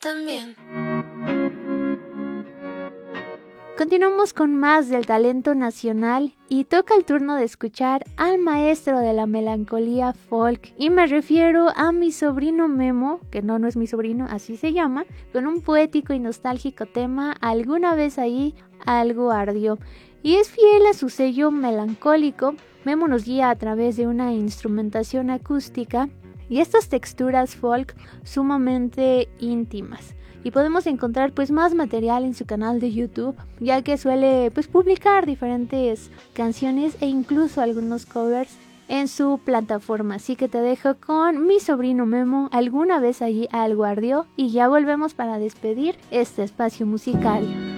también. Continuamos con más del talento nacional y toca el turno de escuchar al maestro de la melancolía folk, y me refiero a mi sobrino Memo, que no es mi sobrino, así se llama, con un poético y nostálgico tema Alguna vez ahí algo ardió. Y es fiel a su sello melancólico. Memo nos guía a través de una instrumentación acústica y estas texturas folk sumamente íntimas. Y podemos encontrar pues más material en su canal de YouTube, ya que suele pues publicar diferentes canciones e incluso algunos covers en su plataforma. Así que te dejo con mi sobrino Memo, Alguna vez allí algo ardió, y ya volvemos para despedir este espacio musical.